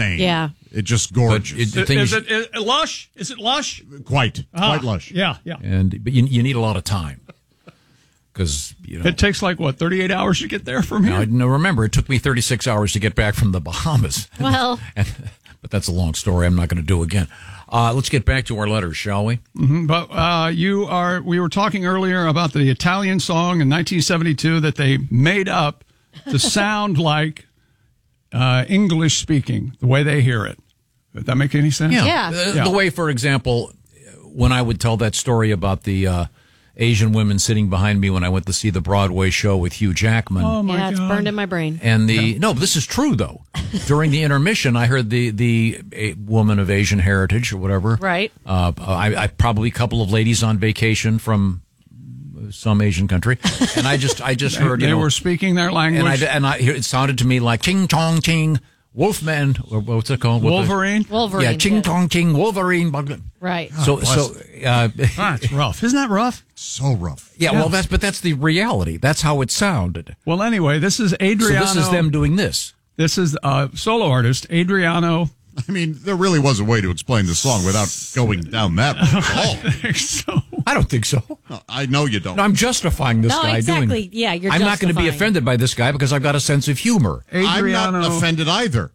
insane. Yeah. It's just gorgeous. Is it lush? Is it lush? Quite lush. Yeah. But you need a lot of time. Because, it takes 38 hours to get there from here? No, remember, it took me 36 hours to get back from the Bahamas. Well. But that's a long story I'm not going to do again. Let's get back to our letters, shall we? Mm-hmm. But we were talking earlier about the Italian song in 1972 that they made up to sound like English speaking, the way they hear it. Does that make any sense? Yeah. The way, for example, when I would tell that story about the Asian women sitting behind me when I went to see the Broadway show with Hugh Jackman. Oh, my God. It's burned in my brain. And no, this is true, though. During the intermission, I heard the woman of Asian heritage or whatever. Right. I probably a couple of ladies on vacation from some Asian country. And I just heard, They were speaking their language. And it sounded to me like ching chong ching. Wolfman, or what's it called? Wolverine? Wolverine. Yeah, ching chong ching, Wolverine. Right. That's rough. Isn't that rough? So rough. Yeah, well, that's the reality. That's how it sounded. Well, anyway, this is Adriano. So this is them doing this. This is solo artist, Adriano. I mean, there really was a way to explain the song without going down that road at all. I think so. I don't think so. No, I know you don't. No, I'm justifying this guy doing it. Yeah, you're I'm not going to be justifying. offended by this guy because I've got a sense of humor. Adriano, I'm not offended either.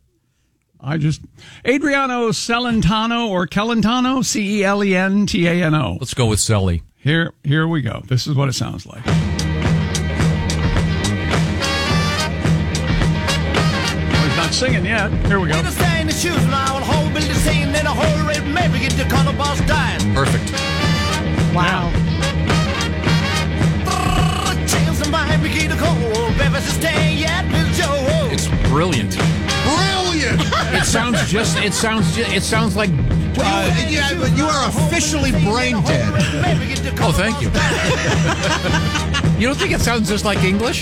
Adriano Celentano or Celentano, Celentano. Let's go with Selly. Here we go. This is what it sounds like. Well, he's not singing yet. Here we go. Perfect. Wow. It's brilliant. Brilliant! It sounds like. But you are officially brain dead. Oh, thank you. You don't think it sounds just like English?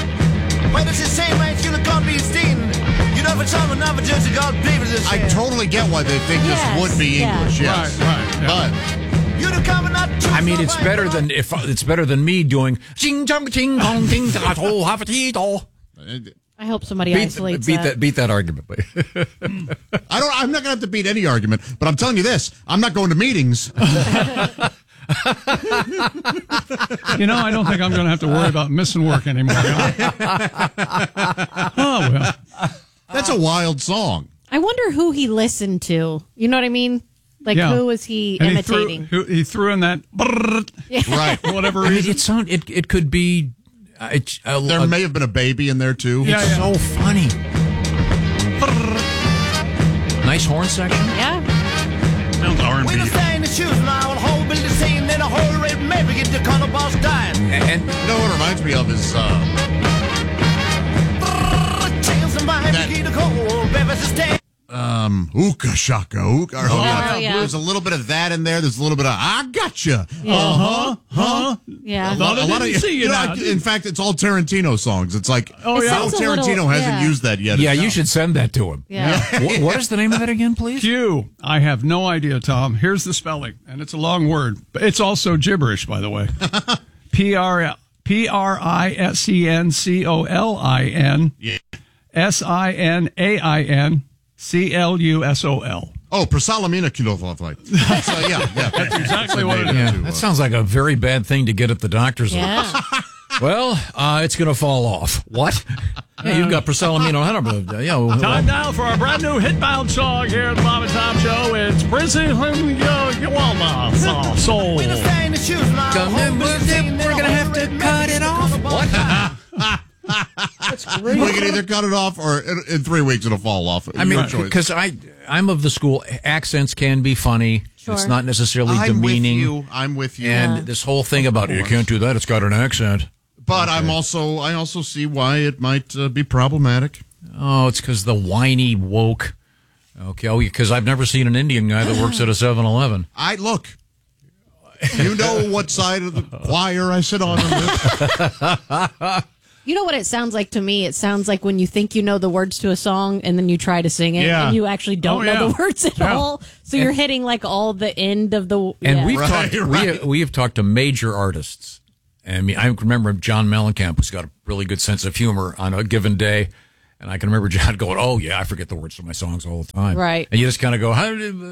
I totally get why they think this would be English. Yes, Right. But I mean, it's better than me doing ching chong ching kong ting da to have a tea do. I hope somebody isolates that. Beat that argument, please. I'm not going to have to beat any argument. But I'm telling you this: I'm not going to meetings. I don't think I'm going to have to worry about missing work anymore. Oh, well. That's a wild song. I wonder who he listened to. You know what I mean? Who was he And imitating? He threw in that Right. for whatever I mean, reason. it could be. There may have been a baby in there too. Yeah, It's so funny. Nice horn section. Yeah. Sounds R&B. And you know what it reminds me of is Ooka Shaka Ooka. Yeah. There's a little bit of that in there. There's a little bit of I gotcha. Yeah. I didn't see you now. In fact, it's all Tarantino songs. It's like Oh, yeah. Al sounds a Tarantino little- hasn't yeah. used that yet. Yeah, you should send that to him. Yeah. What is the name of that again, please? Q. I have no idea, Tom. Here's the spelling, and it's a long word. But it's also gibberish, by the way. Priscencolin SINAINCLUSOL. Oh, Prasalamina Kiloflight. Yeah. That's exactly what it is. Yeah, that sounds like a very bad thing to get at the doctor's office. Yeah. Well, it's going to fall off. What? Yeah, you've got Prasalamino. Time now for our brand new hitbound song here at the Bob and Tom Show. It's Prissy Yawalma Soul. We're going to have to cut it off. What? That's great. We can either cut it off or in 3 weeks it'll fall off. I mean, Your choice. because I'm of the school, accents can be funny. Sure. It's not necessarily demeaning. I'm with you. And this whole thing about, you can't do that, it's got an accent. But I also see why it might be problematic. Oh, it's because the whiny woke. Okay, because I've never seen an Indian guy that works at a 7-Eleven. Look. You know what side of the choir I sit on this? You know what it sounds like to me? It sounds like when you think you know the words to a song and then you try to sing it and you actually don't know the words at all. So you're hitting all the end of the... And Right. we have talked to major artists. I mean, I remember John Mellencamp, who's got a really good sense of humor on a given day. And I can remember John going, "Oh yeah, I forget the words to my songs all the time." Right. And you just kind of go,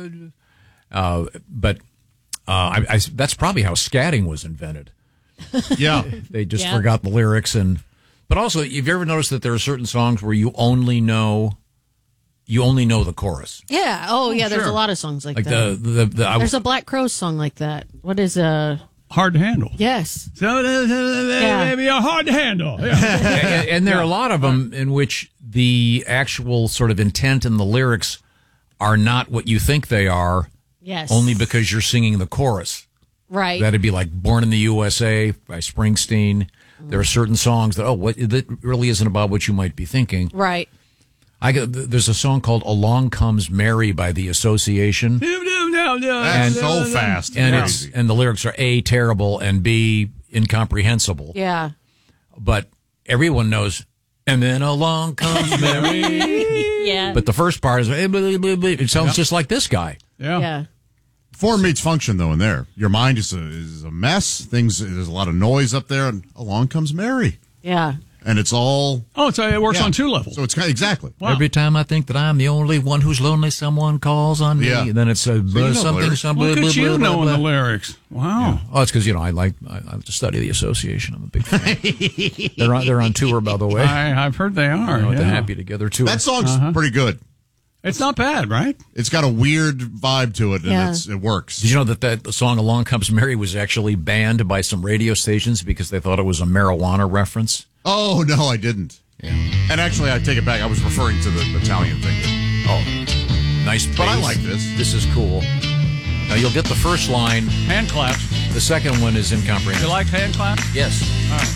but that's probably how scatting was invented. Yeah. They just forgot the lyrics. But also, have you ever noticed that there are certain songs where you only know the chorus? Yeah. Oh, yeah. There's sure. a lot of songs like Like that. there's a Black Crowes song like that. What is Hard to handle. Yes. So maybe a hard to handle. Yeah. and there are a lot of them in which the actual sort of intent in the lyrics are not what you think they are. Yes. Only because you're singing the chorus. Right. That'd be like "Born in the USA" by Springsteen. There are certain songs that really isn't about what you might be thinking. Right. There's a song called "Along Comes Mary" by The Association. That's so fast. And the lyrics are A, terrible, and B, incomprehensible. Yeah. But everyone knows, and then along comes Mary. Yeah. But the first part is, it sounds just like this guy. Yeah. Form meets function, though, in there. Your mind is a mess. There's a lot of noise up there, and along comes Mary. Yeah. And it's all... Oh, so it works on two levels. So it's exactly. Wow. Every time I think that I'm the only one who's lonely, someone calls on me. Yeah. And then it's something. Look at you knowing the lyrics. Wow. Yeah. Oh, it's because I like to study the Association. I'm a big fan. they're on tour, by the way. I've heard they are. The Happy Together tour. That song's pretty good. It's not bad, right? It's got a weird vibe to it, and it works. Did you know that the song "Along Comes Mary" was actually banned by some radio stations because they thought it was a marijuana reference? Oh, no, I didn't. Yeah. And actually, I take it back. I was referring to the Italian thing. Oh, nice bass. But I like this. This is cool. Now, you'll get the first line. Hand claps. The second one is incomprehensible. You like hand claps? Yes. All right.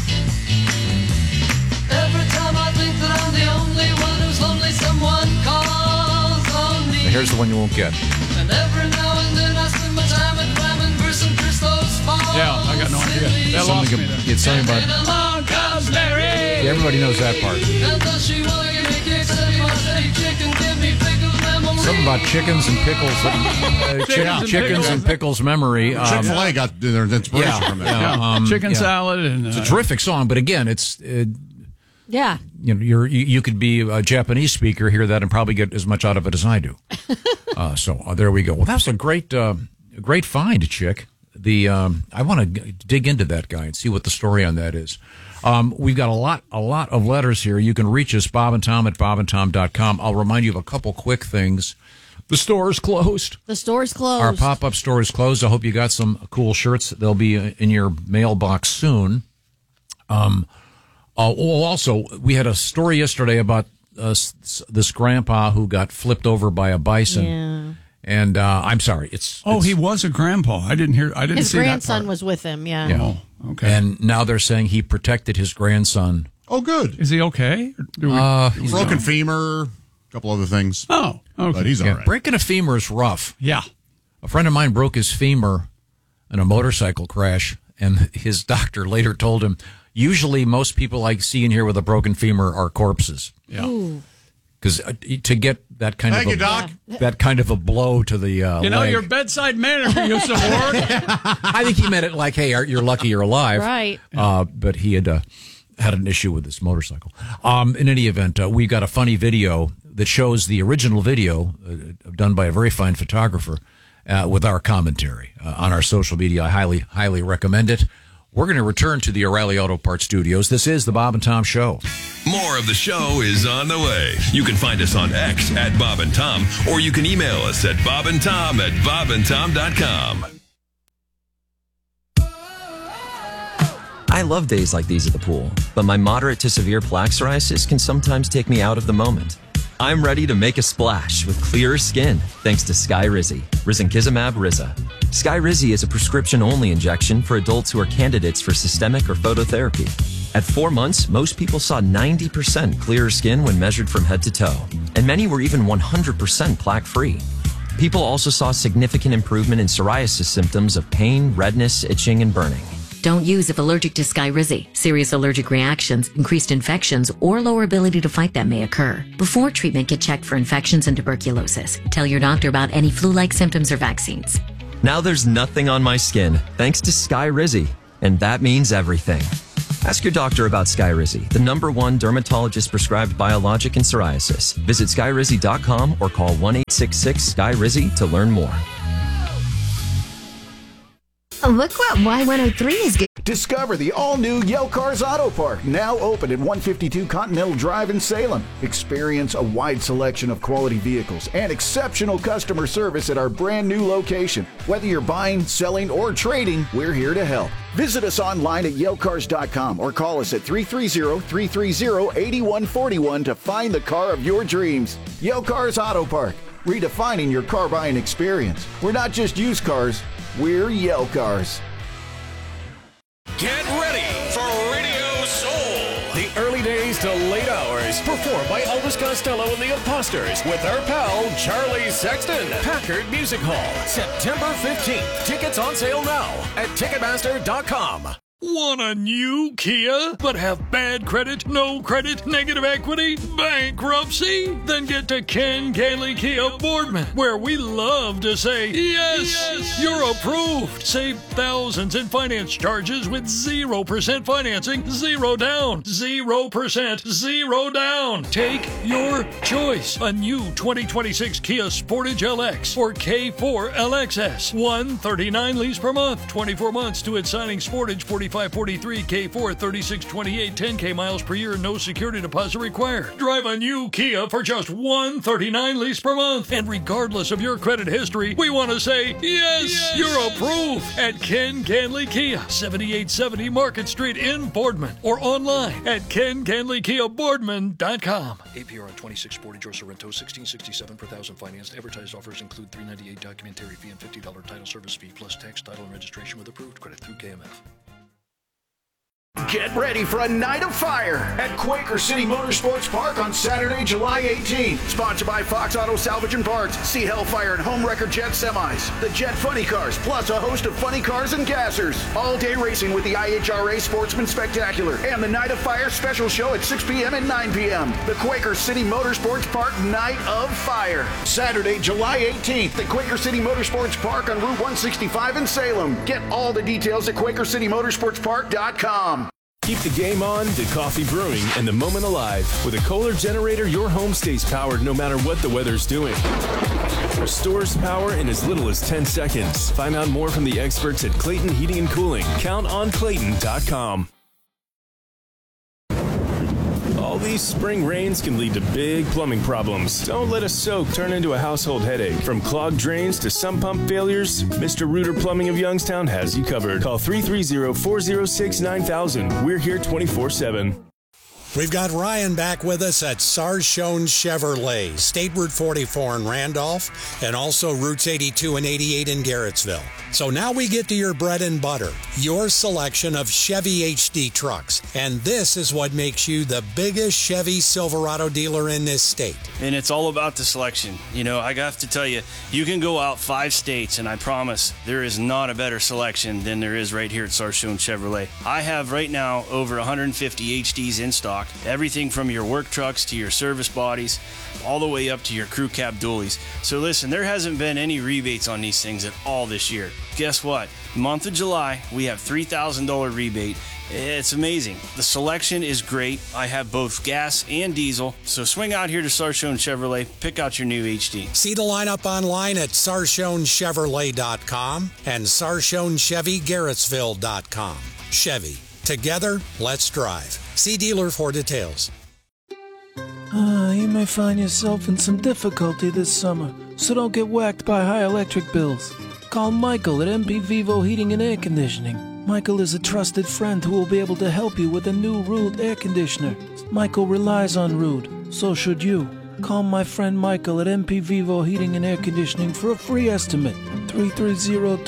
Every time I think that I'm the only one who's lonely, someone calls on me. Here's the one you won't get. And every now and then I spend my time at Ramen versus Christos Falls. Yeah, I got no idea. That lost me there. It's something about... Along comes Mary. Yeah, everybody knows that part. And does she want to give me cake, steady chicken, give me pickles, memory. Something about chickens and pickles. Chickens and pickles memory. Chick-fil-A got their inspiration from that. Chicken salad. And, it's a terrific song, but again, it's... Yeah. You could be a Japanese speaker, hear that, and probably get as much out of it as I do. So there we go. Well, that's a great find, Chick. I want to dig into that guy and see what the story on that is. We've got a lot of letters here. You can reach us, Bob and Tom at bobandtom.com. I'll remind you of a couple quick things. The store is closed. The store's closed. Our pop-up store is closed. I hope you got some cool shirts. They'll be in your mailbox soon. Also, we had a story yesterday about this grandpa who got flipped over by a bison. Yeah. And I'm sorry, he was a grandpa. I didn't see that part. His grandson was with him, yeah. Oh, okay. And now they're saying he protected his grandson. Oh, good. Is he okay? Broken femur, a couple other things. Oh, okay. But he's all right. Breaking a femur is rough. Yeah. A friend of mine broke his femur in a motorcycle crash, and his doctor later told him, usually most people I see in here with a broken femur are corpses. Yeah. Because to get that kind Thank you, Doc. that kind of a blow to the leg. Your bedside manner for you some work. I think he meant it like, hey, you're lucky you're alive. Right. But he had an issue with his motorcycle. In any event, we got a funny video that shows the original video done by a very fine photographer with our commentary on our social media. I highly recommend it. We're going to return to the O'Reilly Auto Parts studios. This is the Bob and Tom Show. More of the show is on the way. You can find us on X at Bob and Tom, or you can email us at bobandtom@bobandtom.com. I love days like these at the pool, but my moderate to severe plaque psoriasis can sometimes take me out of the moment. I'm ready to make a splash with clearer skin thanks to Skyrizi, risankizumab Riza. Skyrizi is a prescription-only injection for adults who are candidates for systemic or phototherapy. At 4 months, most people saw 90% clearer skin when measured from head to toe, and many were even 100% plaque-free. People also saw significant improvement in psoriasis symptoms of pain, redness, itching, and burning. Don't use if allergic to Skyrizi. Serious allergic reactions, increased infections, or lower ability to fight them may occur. Before treatment, get checked for infections and tuberculosis. Tell your doctor about any flu-like symptoms or vaccines. Now there's nothing on my skin thanks to Skyrizi, and that means everything. Ask your doctor about Skyrizi, the #1 dermatologist-prescribed biologic in psoriasis. Visit Skyrizi.com or call 1-866-SKY-RIZZI to learn more. Look what Y103 is getting. Discover the all-new Yale Cars Auto Park, now open at 152 Continental Drive in Salem. Experience a wide selection of quality vehicles and exceptional customer service at our brand new location. Whether you're buying, selling, or trading, we're here to help. Visit us online at YaleCars.com or call us at 330-330-8141 to find the car of your dreams. Yale Cars Auto Park, redefining your car buying experience. We're not just used cars, we're Yale Cars. Get ready for Radio Soul. The early days to late hours, performed by Elvis Costello and the Imposters with our pal Charlie Sexton. Packard Music Hall, September 15th. Tickets on sale now at Ticketmaster.com. Want a new Kia, but have bad credit, no credit, negative equity, bankruptcy? Then get to Ken Gailey Kia Boardman, where we love to say, yes, you're approved. Save thousands in finance charges with 0% financing, 0 down, 0%, 0 down. Take your choice. A new 2026 Kia Sportage LX or K4 LXS. $139 lease per month, 24 months to its signing. Sportage 4543, K4 3628, 10K miles per year, no security deposit required. Drive a new Kia for just $139 lease per month. And regardless of your credit history, we want to say, yes, you're approved at Ken Ganley Kia, 7870 Market Street in Boardman, or online at KenGanleyKiaBoardman.com. APR on 26 Sportage or Sorrento, $1,667 per thousand financed. Advertised offers include $398 documentary fee and $50 title service fee, plus tax, title, and registration with approved credit through KMF. Get ready for a night of fire at Quaker City Motorsports Park on Saturday, July 18th. Sponsored by Fox Auto Salvage and Parts, see Hellfire and Home Wrecker Jet Semis, the Jet Funny Cars, plus a host of funny cars and gassers. All-day racing with the IHRA Sportsman Spectacular and the Night of Fire special show at 6 p.m. and 9 p.m. The Quaker City Motorsports Park Night of Fire. Saturday, July 18th at Quaker City Motorsports Park on Route 165 in Salem. Get all the details at QuakerCityMotorsportsPark.com. Keep the game on, the coffee brewing, and the moment alive. With a Kohler generator, your home stays powered no matter what the weather's doing. Restores power in as little as 10 seconds. Find out more from the experts at Clayton Heating and Cooling. Count on Clayton.com. All these spring rains can lead to big plumbing problems. Don't let a soak turn into a household headache. From clogged drains to sump pump failures, Mr. Rooter Plumbing of Youngstown has you covered. Call 330-406-9000. We're here 24/7. We've got Ryan back with us at Sarshone Chevrolet, State Route 44 in Randolph, and also Routes 82 and 88 in Garrettsville. So now we get to your bread and butter, your selection of Chevy HD trucks. And this is what makes you the biggest Chevy Silverado dealer in this state. And it's all about the selection. You know, I have to tell you, you can go out 5 states, and I promise there is not a better selection than there is right here at Sarshone Chevrolet. I have right now over 150 HDs in stock. Everything from your work trucks to your service bodies, all the way up to your crew cab dualies. So listen, there hasn't been any rebates on these things at all this year. Guess what? Month of July, we have $3,000 rebate. It's amazing. The selection is great. I have both gas and diesel. So swing out here to Sarshone Chevrolet, pick out your new HD. See the lineup online at Sarshonechevrolet.com and SarshonChevyGarrettsville.com. Chevy. Together, let's drive. See dealer for details. You may find yourself in some difficulty this summer, so don't get whacked by high electric bills. Call Michael at MP Vivo Heating and Air Conditioning. Michael is a trusted friend who will be able to help you with a new Rude air conditioner. Michael relies on Rude, so should you. Call my friend Michael at MP Vivo Heating and Air Conditioning for a free estimate.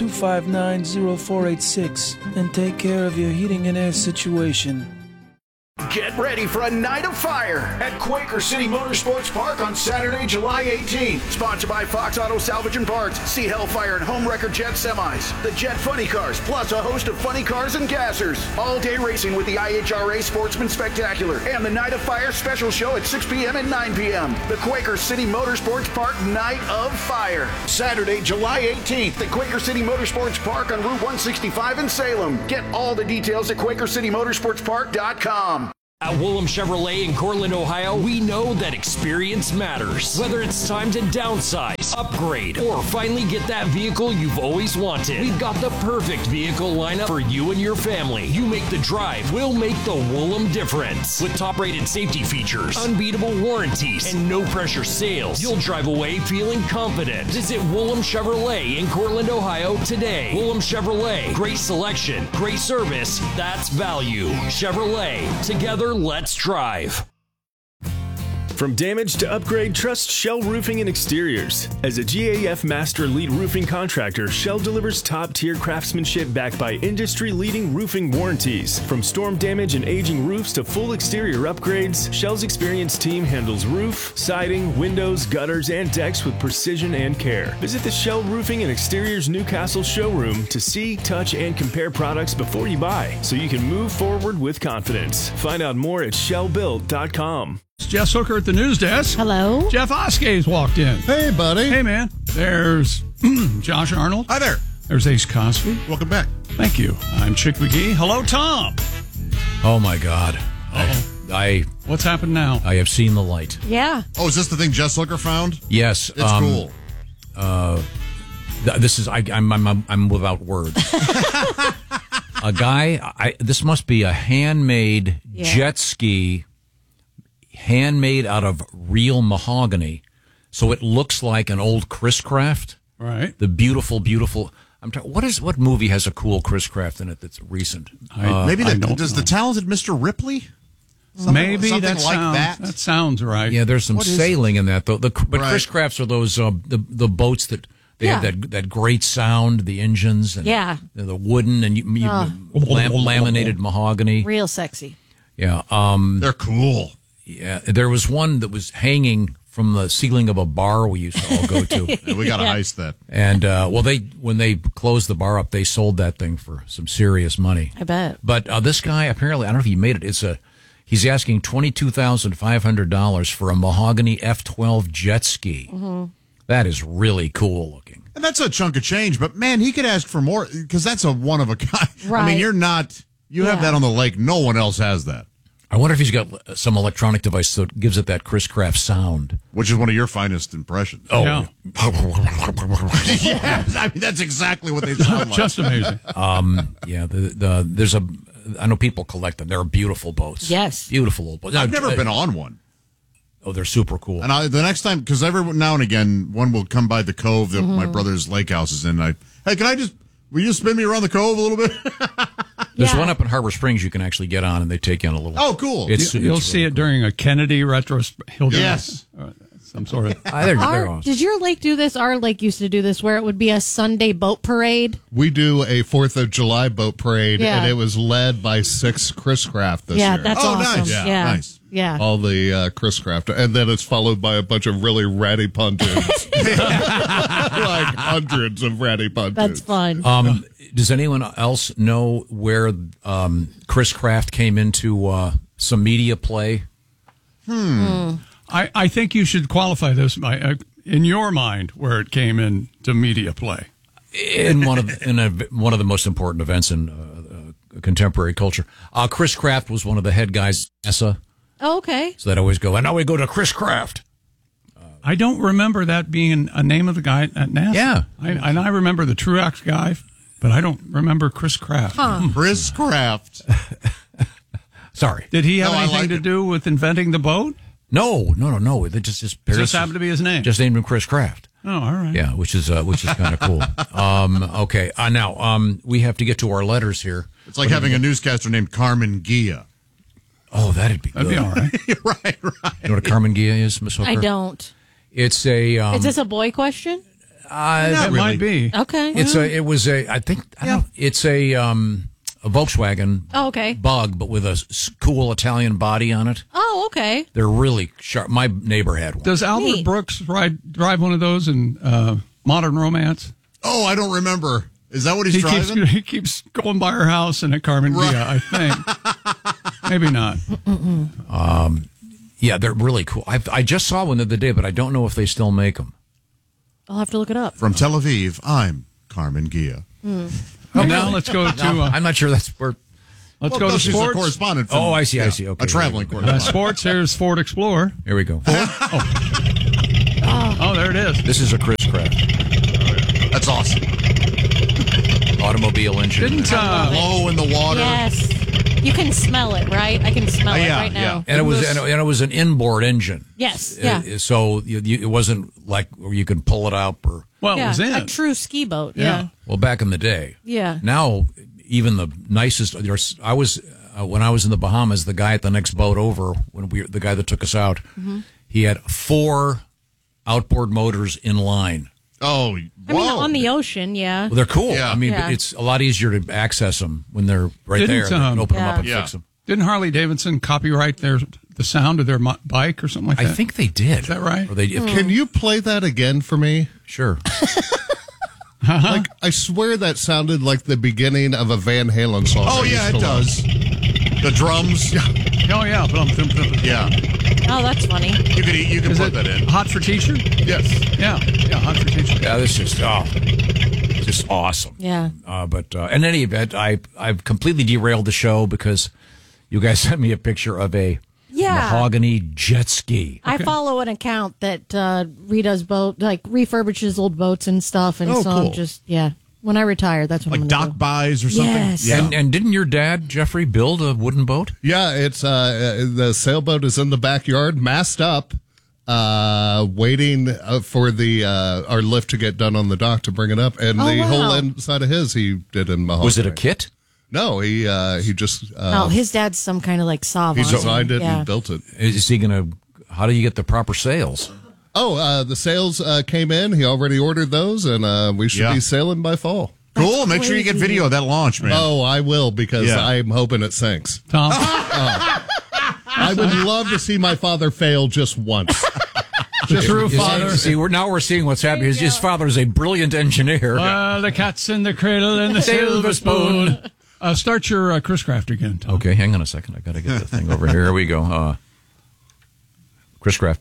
330-259-0486 and take care of your heating and air situation. Get ready for a night of fire at Quaker City Motorsports Park on Saturday, July 18th. Sponsored by Fox Auto Salvage and Parts, Sea Hellfire and Home Wrecker Jet Semis, the Jet Funny Cars, plus a host of funny cars and gassers. All-day racing with the IHRA Sportsman Spectacular and the Night of Fire special show at 6 p.m. and 9 p.m. The Quaker City Motorsports Park Night of Fire. Saturday, July 18th at Quaker City Motorsports Park on Route 165 in Salem. Get all the details at QuakerCityMotorsportsPark.com. At Woolham Chevrolet in Cortland, Ohio, we know that experience matters. Whether it's time to downsize, upgrade, or finally get that vehicle you've always wanted, we've got the perfect vehicle lineup for you and your family. You make the drive, we'll make the Woolham difference. With top-rated safety features, unbeatable warranties, and no-pressure sales, you'll drive away feeling confident. Visit Woolham Chevrolet in Cortland, Ohio today. Woolham Chevrolet, great selection, great service, that's value. Chevrolet, together let's drive. From damage to upgrade, trust Shell Roofing and Exteriors. As a GAF Master Lead Roofing Contractor, Shell delivers top-tier craftsmanship backed by industry-leading roofing warranties. From storm damage and aging roofs to full exterior upgrades, Shell's experienced team handles roof, siding, windows, gutters, and decks with precision and care. Visit the Shell Roofing and Exteriors Newcastle showroom to see, touch, and compare products before you buy, so you can move forward with confidence. Find out more at shellbuilt.com. It's Jess Hooker at the news desk. Hello. Jeff Oskay's walked in. Hey, buddy. Hey, man. There's Josh Arnold. Hi there. There's Ace Cosby. Welcome back. Thank you. I'm Chick McGee. Hello, Tom. Oh, my God. What's happened now? I have seen the light. Yeah. Oh, is this the thing Jess Hooker found? Yes. It's cool. This is, I'm without words. A guy, this must be a handmade jet ski, handmade out of real mahogany. So it looks like an old Chris Craft. Right. The beautiful. What movie has a cool Chris Craft in it that's recent? Does the talented Mr. Ripley? Maybe something that like sounds, that. sounds right. Yeah, there's some sailing in that though. But Chris Crafts are those the boats that they have that great sound, the engines, and the wooden and laminated mahogany, real sexy. Yeah, they're cool. Yeah, there was one that was hanging from the ceiling of a bar we used to all go to. And we got to ice that. And when they closed the bar up, they sold that thing for some serious money. I bet. But this guy apparently, I don't know if he made it. He's asking $22,500 for a mahogany F-12 jet ski. Mm-hmm. That is really cool looking. And that's a chunk of change, but man, he could ask for more because that's a one of a kind. Right. I mean, you have that on the lake. No one else has that. I wonder if he's got some electronic device that gives it that Chris Craft sound. Which is one of your finest impressions. Oh. Yeah. I mean, that's exactly what they sound like. Just amazing. I know people collect them. They're beautiful boats. Yes. Beautiful old boats. I've never been on one. Oh, they're super cool. And the next time, because every now and again, one will come by the cove that my brother's lake house is in. Will you just spin me around the cove a little bit? There's one up in Harbor Springs you can actually get on, and they take you on a little. Oh, cool! You'll see it during a Kennedy retro. Yes, some sort of. They're awesome. Did your lake do this? Our lake used to do this, where it would be a Sunday boat parade. We do a 4th of July boat parade, and it was led by 6 Chris Craft this year. Yeah, that's awesome. Nice. Yeah, nice. Yeah. All the Chris Craft. And then it's followed by a bunch of really ratty punters. Like hundreds of ratty punters. That's fun. Does anyone else know where Chris Craft came into some media play? I think you should qualify this by, in your mind, where it came into media play. In one of the most important events in contemporary culture. Chris Craft was one of the head guys at NASA. Oh, okay. So they'd always go, and now we go to Chris Craft. I don't remember that being a name of the guy at NASA. Yeah. I remember the Truax guy, but I don't remember Chris Craft. Huh. Chris Craft. Sorry. Did he have anything to do with inventing the boat? No. It just happened to be his name. Just named him Chris Craft. Oh, all right. Yeah, which is kind of cool. Okay. Now we have to get to our letters here. It's like having a newscaster named Carmen Gia. Oh, that'd be good. That'd be all right. right. You know what a Carmen Gia is, Miss Hooker? I don't. It's a. Is this a boy question? It might be. Okay. It's a a Volkswagen Oh, okay. Bug, but with a cool Italian body on it. Oh, okay. They're really sharp. My neighbor had one. Does Albert Neat. Brooks drive one of those in Modern Romance? Oh, I don't remember. Is that what he's driving? He keeps going by her house in a Carmen Villa, I think. Maybe not. Yeah, they're really cool. I just saw one the other day, but I don't know if they still make them. I'll have to look it up. From Tel Aviv, I'm Carmen Gia. And now let's go to... I'm not sure that's where... Let's go to she's sports. a correspondent. From, I see. Okay, a traveling correspondent. Sports, here's Ford Explorer. Here we go. Oh, there it is. This is a Chris Craft. That's awesome. Automobile engine. Didn't blow in the water. Yes. You can smell it, right? I can smell it right now. And it was an inboard engine. Yes. Yeah. So it wasn't like where you could pull it out or. Well, it was in. A true ski boat. Yeah. Well, back in the day. Yeah. Now, even the nicest. I was when I was in the Bahamas. The guy at the next boat over, the guy that took us out, he had 4 outboard motors in line. Oh, I mean, on the ocean, yeah. Well, they're cool. Yeah. I mean, Yeah. it's a lot easier to access them when they're right there. You can open them up and fix them. Didn't Harley Davidson copyright the sound of their bike or something like that? I think they did. Is that right? Or they, Can you play that again for me? Sure. Like, I swear that sounded like the beginning of a Van Halen song. Oh, yeah, it does. The drums. Oh, yeah. Yeah. Oh, that's funny. You can put that in. Hot for teacher? Yes. Yeah, hot for teacher. Yeah, this is just awesome. Yeah. But in any event, I've completely derailed the show because you guys sent me a picture of a mahogany jet ski. I follow an account that redoes refurbishes old boats and stuff, and so cool. I'm just when I retire, that's what I'm dock going to do. buys or something. Yes. Yeah. And didn't your dad, Jeffrey, build a wooden boat? Yeah, it's the sailboat is in the backyard, mast up, waiting for our lift to get done on the dock to bring it up. And the whole inside of his, he did in mahogany. Was it a kit? No, he just. His dad's some kind of savant. He designed it and built it. Is he going to? How do you get the proper sails? Oh, the sails came in. He already ordered those, and we should be sailing by fall. Cool. Make sure you get video of that launch, man. Oh, I will, because I'm hoping it sinks. Tom? I would love to see my father fail just once. The true father. See, we're seeing what's happening. His father is a brilliant engineer. The cat's in the cradle and the silver spoon. Start your Chris Craft again, Tom. Okay, hang on a second. I got to get the thing over here. Here we go. Chris Craft.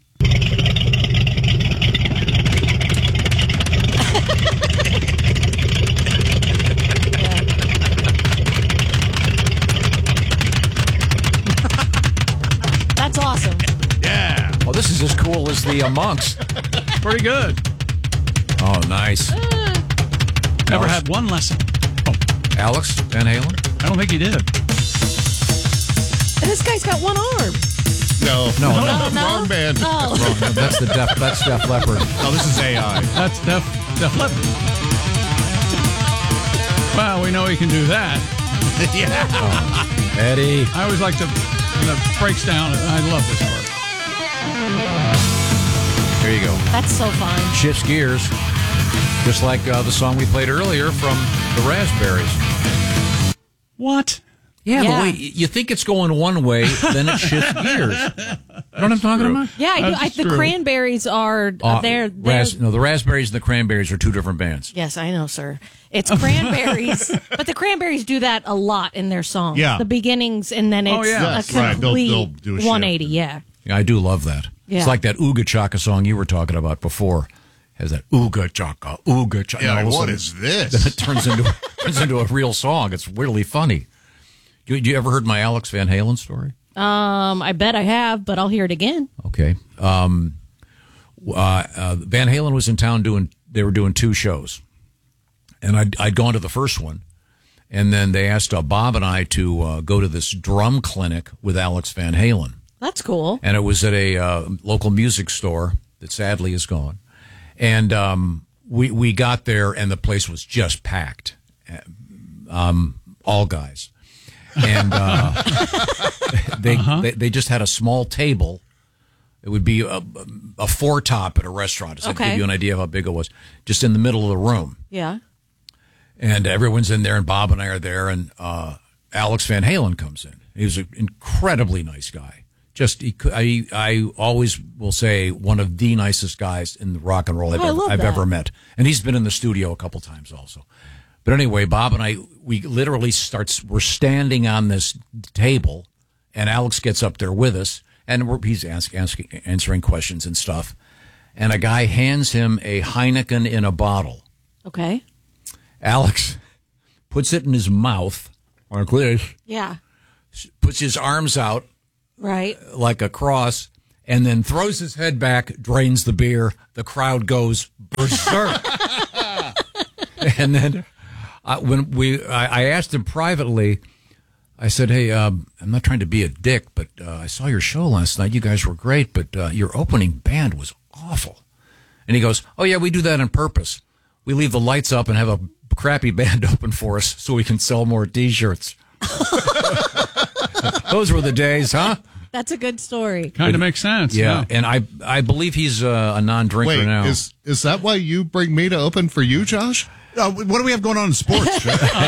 That's awesome. Yeah. Well, this is as cool as the monks. Pretty good. Oh, nice. Never had one lesson. Alex Van Halen? I don't think he did. And this guy's got one arm. No. Wrong band. Oh. Wrong. No, that's Def Leppard. Oh, this is AI. That's Def Leppard. Well, we know he can do that. Yeah. Eddie. I always like when it breaks down. I love this part. Here you go. That's so fun. Shifts gears. Just like the song we played earlier from the Raspberries. What? Yeah, the way you think it's going one way, then it shifts gears. You know what I'm talking about? Yeah, I do. The Cranberries are they're the Raspberries and the Cranberries are two different bands. Yes, I know, sir. It's Cranberries, but the Cranberries do that a lot in their songs. Yeah. The beginnings, and then it's a complete They'll do a 180. shift. Yeah. Yeah, I do love that. Yeah. It's like that Ooga Chaka song you were talking about before. Has that Ooga Chaka, Ooga Chaka. Yeah, All of a what sudden, is this? Then it turns into a real song. It's really funny. You ever heard my Alex Van Halen story? I bet I have, but I'll hear it again. Okay. Van Halen was in town they were doing 2 shows. And I'd gone to the first one. And then they asked Bob and I to go to this drum clinic with Alex Van Halen. That's cool. And it was at a local music store that sadly is gone. And we got there, and the place was just packed. All guys. And they just had a small table. It would be a 4-top at a restaurant. So to give you an idea of how big it was. Just in the middle of the room. Yeah. And everyone's in there, and Bob and I are there, and Alex Van Halen comes in. He was an incredibly nice guy. I always will say one of the nicest guys in the rock and roll I've ever met. And he's been in the studio a couple times also. But anyway, Bob and I, we literally we're standing on this table, and Alex gets up there with us, and he's answering questions and stuff. And a guy hands him a Heineken in a bottle. Okay. Alex puts it in his mouth, like this. Yeah. Puts his arms out. Right. Like a cross, and then throws his head back, drains the beer. The crowd goes berserk. And then when I asked him privately, I said, hey, I'm not trying to be a dick, but I saw your show last night. You guys were great, but your opening band was awful. And he goes, oh, yeah, we do that on purpose. We leave the lights up and have a crappy band open for us so we can sell more T-shirts. Those were the days, huh? That's a good story. Kind of makes sense. Yeah, and I believe he's a non-drinker now. Is that why you bring me to open for you, Josh? What do we have going on in sports?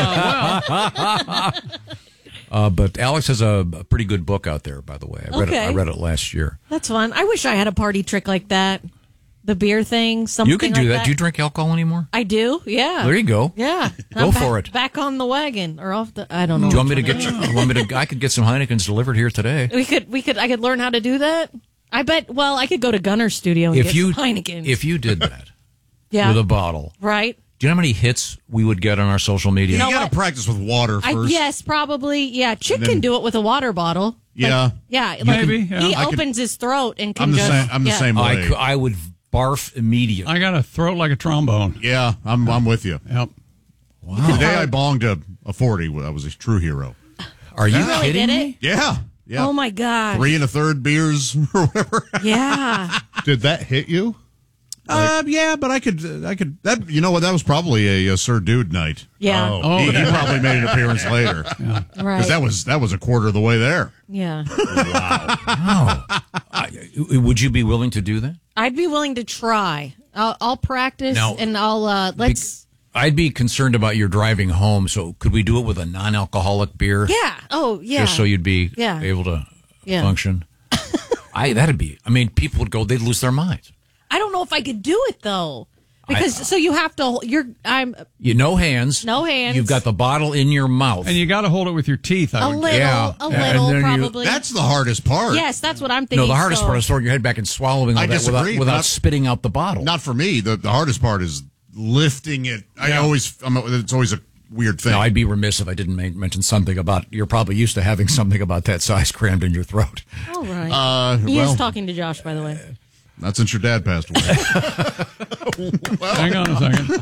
But Alex has a pretty good book out there, by the way. I read it last year. That's fun. I wish I had a party trick like that. The beer thing, something you can do like that. Do you drink alcohol anymore? I do, yeah. There you go. Yeah. Go for it. Back on the wagon or off the, I don't know. Do you want me to get I could get some Heinekens delivered here today. I could learn how to do that. I bet, I could go to Gunner's studio and get some Heinekens. If you did that yeah. with a bottle. Right. Do you know how many hits we would get on our social media? You got to practice with water first. Yes, probably. Yeah, Chick can do it with a water bottle. Yeah. Maybe. He opens his throat and can I'm the same way. I would barf immediately. I got a throat like a trombone. Yeah, I'm with you. Yep. Wow. The day I bonged a 40, I was a true hero. Are you really kidding me? Yeah. Oh my God. 3 1/3 beers or whatever. Yeah. Did that hit you? Yeah, but I could. That you know what? That was probably a Sir Dude night. Yeah. He probably made an appearance later. Yeah. Right. Because that was a quarter of the way there. Yeah. Wow. Would you be willing to do that? I'd be willing to try. I'll practice and I'll let's. I'd be concerned about your driving home. So could we do it with a non-alcoholic beer? Yeah. Oh, yeah. Just so you'd be able to function. People would go. They'd lose their minds. I don't know if I could do it though, because so you have to. No hands. No hands. You've got the bottle in your mouth, and you got to hold it with your teeth. A little, probably. That's the hardest part. Yes, that's what I'm thinking. No, the hardest part is throwing your head back and swallowing all that without spitting out the bottle. Not for me. The hardest part is lifting it. It's always a weird thing. Now, I'd be remiss if I didn't mention something about. You're probably used to having something about that size crammed in your throat. All right. He is talking to Josh, by the way. Not since your dad passed away. Hang on a second.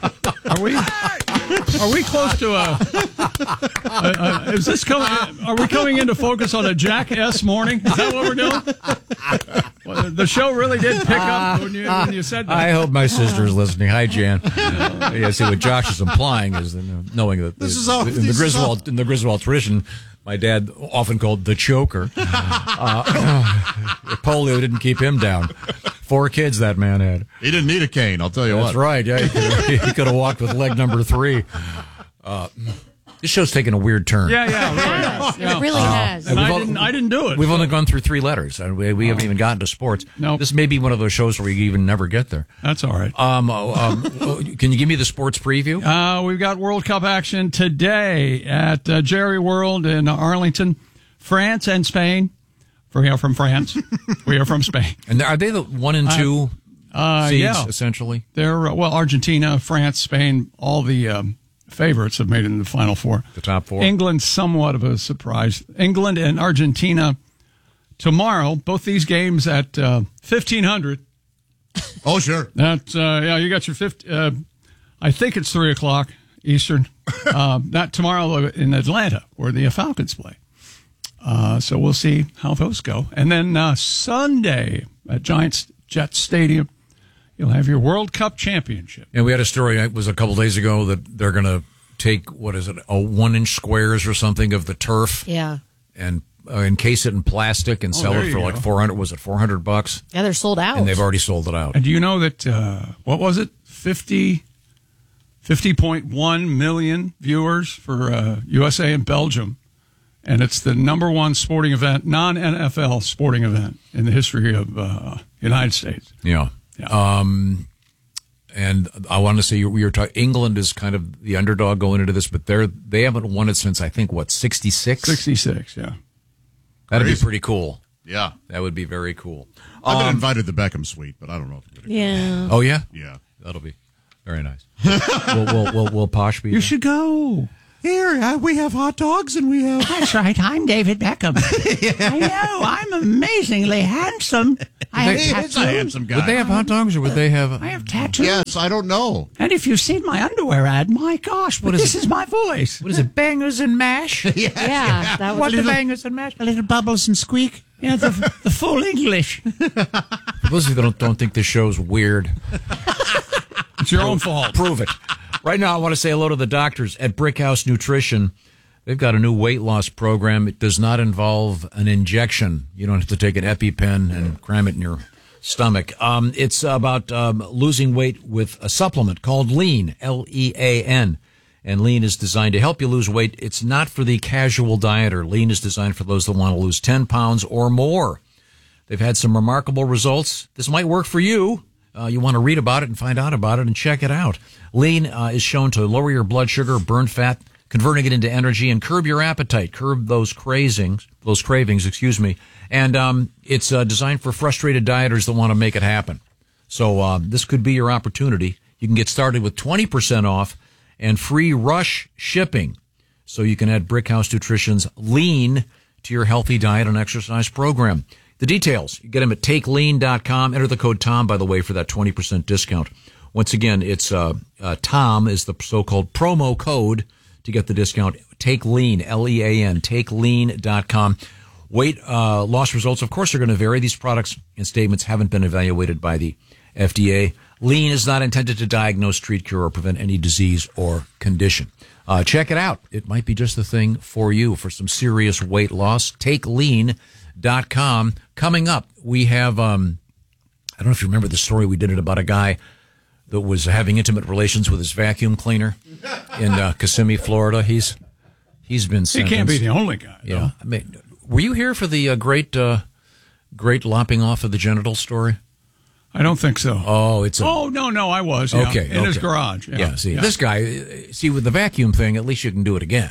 Are we close to is this coming? Are we coming into focus on a Jack S morning? Is that what we're doing? Well, the show really did pick up when you said that. I hope my sister's listening. Hi, Jan. See what Josh is implying is knowing that in the Griswold tradition, my dad often called the choker. Polio didn't keep him down. 4 kids that man had. He didn't need a cane, I'll tell you what. That's right. Yeah, he could have walked with leg number 3. This show's taken a weird turn. It really has. And I didn't do it. We've only gone through 3 letters, and we haven't even gotten to sports. No, this may be one of those shows where you even never get there. That's all right. Can you give me the sports preview? We've got World Cup action today at Jerry World in Arlington, France and Spain. We are from France. We are from Spain. And are they the 1 and 2 seeds, essentially? They're, Argentina, France, Spain, all the favorites have made it in the Final Four. The top 4. England, somewhat of a surprise. England and Argentina tomorrow, both these games at 1500. Oh, sure. That, you got your I think it's 3 o'clock Eastern. That tomorrow in Atlanta, where the Falcons play. So we'll see how those go. And then Sunday at Jets Stadium, you'll have your World Cup championship. And we had a story, it was a couple days ago, that they're going to take, a 1-inch squares or something of the turf. Yeah. And encase it in plastic and sell it for like $400. Was it $400? Yeah, they're sold out. And they've already sold it out. And do you know that, what was it? 50.1 million viewers for USA and Belgium. And it's the number one sporting event, non-NFL sporting event in the history of United States. Yeah. And I want to say we were talking. England is kind of the underdog going into this, but they haven't won it since I think 66. 66, yeah. That'd be pretty cool. Yeah, that would be very cool. I've been invited to the Beckham suite, but I don't know if I'm going to go. Yeah. Oh yeah, yeah. That'll be very nice. Will Posh be? You should go. Here, we have hot dogs and we have... That's right. I'm David Beckham. I know. I'm amazingly handsome. I have tattoos. a handsome guy. Would they have hot dogs or would they have... I have tattoos. Yes, I don't know. And if you've seen my underwear ad, my gosh, but this is my voice. What is it, bangers and mash? Yeah, that was What are bangers and mash? A little bubbles and squeak. Yeah, the full English. For those of you that don't think this show's weird, it's your own fault. Prove it. Right now, I want to say hello to the doctors at Brickhouse Nutrition. They've got a new weight loss program. It does not involve an injection. You don't have to take an EpiPen and cram it in your stomach. It's about losing weight with a supplement called Lean, Lean. And Lean is designed to help you lose weight. It's not for the casual dieter. Lean is designed for those that want to lose 10 pounds or more. They've had some remarkable results. This might work for you. You want to read about it and find out about it and check it out. Lean is shown to lower your blood sugar, burn fat, converting it into energy, and curb your appetite, curb those cravings, And it's designed for frustrated dieters that want to make it happen. So this could be your opportunity. You can get started with 20% off and free rush shipping. So you can add Brickhouse Nutrition's Lean to your healthy diet and exercise program. The details, you get them at takelean.com. Enter the code TOM, by the way, for that 20% discount. Once again, it's TOM is the so-called promo code to get the discount. Take Lean, Lean, takelean.com. Weight loss results, of course, are going to vary. These products and statements haven't been evaluated by the FDA. Lean is not intended to diagnose, treat, cure, or prevent any disease or condition. Check it out. It might be just the thing for you for some serious weight loss. TakeLean.com. Coming up, we have, I don't know if you remember the story we did it about a guy that was having intimate relations with his vacuum cleaner in Kissimmee, Florida. He's been sentenced. He can't be the only guy. Yeah. I mean, were you here for the great lopping off of the genital story? I don't think so. Oh, no, I was. Yeah, okay. In his garage. Yeah. This guy, with the vacuum thing, at least you can do it again.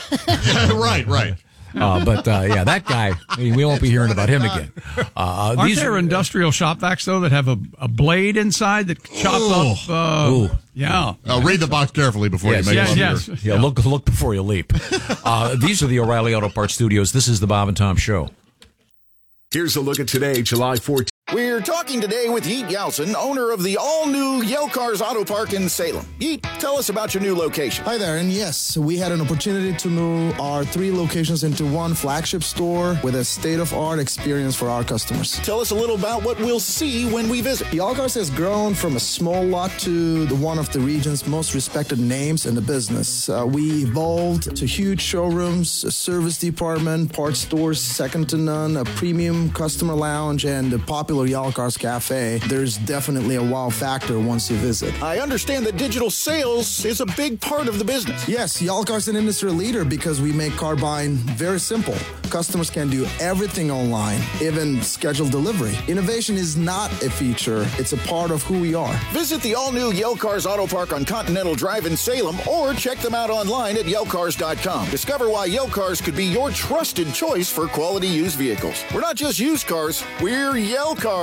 Right. That guy, we won't be hearing about him again. Aren't there industrial shop vacs, though, that have a blade inside that chops up? Yeah. Read the box carefully before you make it. Yes. Yeah, look before you leap. These are the O'Reilly Auto Parts Studios. This is the Bob and Tom Show. Here's a look at today, July 14th. We're talking today with Yeet Yelson, owner of the all-new Yale Cars Auto Park in Salem. Yeet, tell us about your new location. Hi there, and yes, we had an opportunity to move our 3 locations into one flagship store with a state-of-art experience for our customers. Tell us a little about what we'll see when we visit. Yale Cars has grown from a small lot to one of the region's most respected names in the business. We evolved to huge showrooms, a service department, parts stores second to none, a premium customer lounge, and a popular Yale Cars Cafe. There's definitely a wow factor once you visit. I understand that digital sales is a big part of the business. Yes, Yale Cars is an industry leader because we make car buying very simple. Customers can do everything online, even schedule delivery. Innovation is not a feature, it's a part of who we are. Visit the all-new Yale Cars Auto Park on Continental Drive in Salem or check them out online at YaleCars.com. Discover why Yale Cars could be your trusted choice for quality used vehicles. We're not just used cars, we're Yale Cars.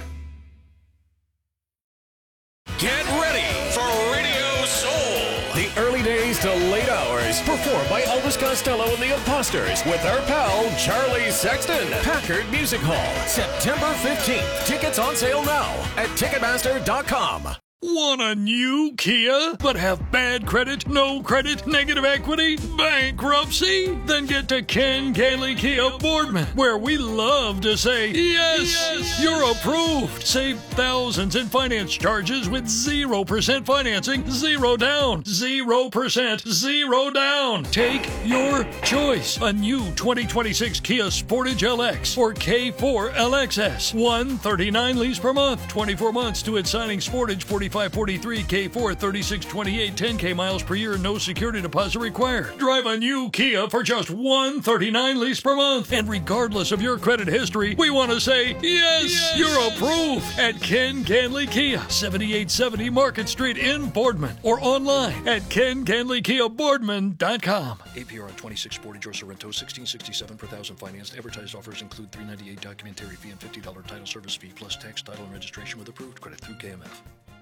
Get ready for Radio Soul. The early days to late hours. Performed by Elvis Costello and the Imposters with our pal Charlie Sexton. Packard Music Hall, September 15th. Tickets on sale now at Ticketmaster.com. Want a new Kia, but have bad credit, no credit, negative equity, bankruptcy? Then get to Ken Gailey Kia Boardman, where we love to say, yes, you're approved. Save thousands in finance charges with 0% financing, 0 down, 0%, 0 down. Take your choice. A new 2026 Kia Sportage LX or K4 LXS. $139 lease per month, 24 months to its signing Sportage, 40 4543, K4 3628, 10K miles per year, no security deposit required. Drive a new Kia for just $139 lease per month. And regardless of your credit history, we want to say, yes, you're approved at Ken Canley Kia, 7870 Market Street in Boardman, or online at KenCanleyKiaBoardman.com. APR on 2640 George Sorrento, 1667 per thousand financed. Advertised offers include $398 documentary fee and $50 title service fee plus tax, title, and registration with approved credit through KMF.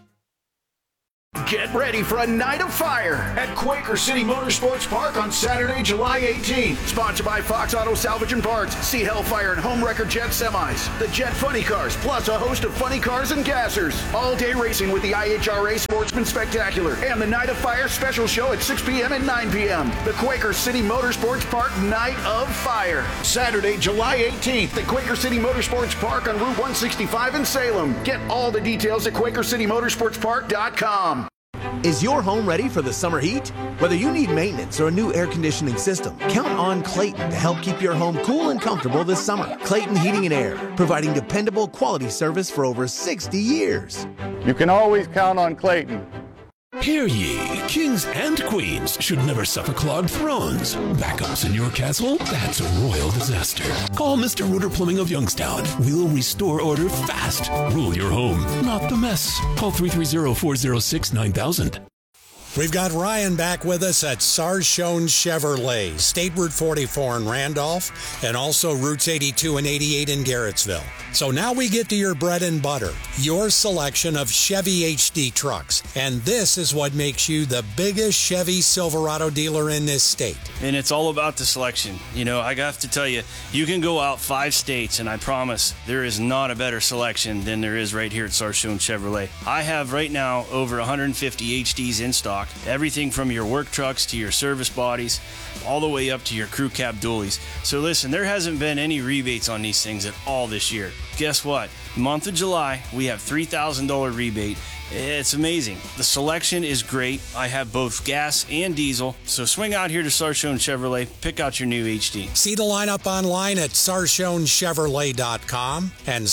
Get ready for a night of fire at Quaker City Motorsports Park on Saturday, July 18th. Sponsored by Fox Auto Salvage and Parts, See Hellfire and Home Wrecker Jet Semis, the Jet Funny Cars, plus a host of funny cars and gassers. All-day racing with the IHRA Sportsman Spectacular and the Night of Fire special show at 6 p.m. and 9 p.m. The Quaker City Motorsports Park Night of Fire. Saturday, July 18th at Quaker City Motorsports Park on Route 165 in Salem. Get all the details at QuakerCityMotorsportsPark.com. Is your home ready for the summer heat? Whether you need maintenance or a new air conditioning system, count on Clayton to help keep your home cool and comfortable this summer. Clayton Heating and Air, providing dependable quality service for over 60 years. You can always count on Clayton. Hear ye, kings and queens should never suffer clogged thrones. Backups in your castle? That's a royal disaster. Call Mr. Rooter Plumbing of Youngstown. We'll restore order fast. Rule your home, not the mess. Call 330-406-9000. We've got Ryan back with us at Sarshone Chevrolet, State Route 44 in Randolph, and also Routes 82 and 88 in Garrettsville. So now we get to your bread and butter, your selection of Chevy HD trucks. And this is what makes you the biggest Chevy Silverado dealer in this state. And it's all about the selection. You know, I have to tell you, you can go out 5 states, and I promise there is not a better selection than there is right here at Sarshone Chevrolet. I have right now over 150 HDs in stock. Everything from your work trucks to your service bodies, all the way up to your crew cab dualies. So listen, there hasn't been any rebates on these things at all this year. Guess what? Month of July, we have $3,000 rebate. It's amazing. The selection is great. I have both gas and diesel. So swing out here to Sarshone Chevrolet, pick out your new HD. See the lineup online at SarshoneChevrolet.com and